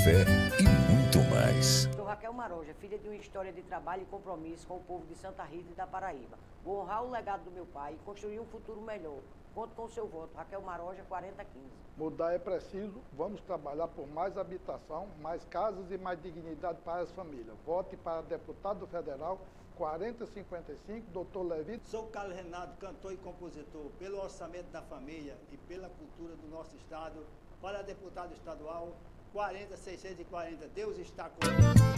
fé e muito mais. Sou Raquel Maroja, filha de uma história de trabalho e compromisso com o povo de Santa Rita e da Paraíba. Vou honrar o legado do meu pai e construir um futuro melhor. Conto com o seu voto. Raquel Maroja, 4015. Mudar é preciso, vamos trabalhar por mais habitação, mais casas e mais dignidade para as famílias. Vote para deputado federal 4055, doutor Levi. Sou Carlos Renato, cantor e compositor, pelo orçamento da família e pela cultura do nosso estado, para deputado estadual 40640. Deus está conosco.